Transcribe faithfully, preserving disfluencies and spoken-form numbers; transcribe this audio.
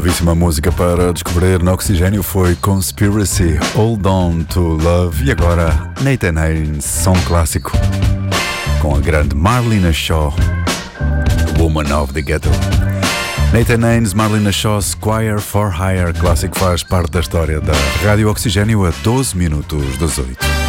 Novíssima música para descobrir no Oxigênio foi Conspiracy, Hold On To Love, e agora Nathan Haynes, som clássico com a grande Marlena Shaw, Woman of the Ghetto. Nathan Haynes, Marlena Shaw, Squire for Hire, clássico, faz parte da história da Rádio Oxigênio a doze minutos das oito.